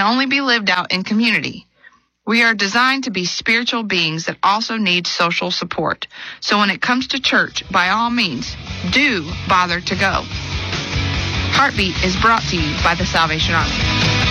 only be lived out in community. We are designed to be spiritual beings that also need social support. So when it comes to church, by all means, do bother to go. Heartbeat is brought to you by the Salvation Army.